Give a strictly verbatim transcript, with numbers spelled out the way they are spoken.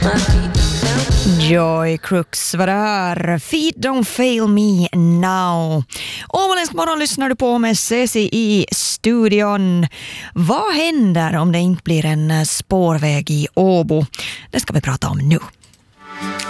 Joy Crooks var det här. Feet don't fail me now. Åmåländsk morgon lyssnar du på med Ceci i studion. Vad händer om det inte blir en spårväg i Åbo? Det ska vi prata om nu.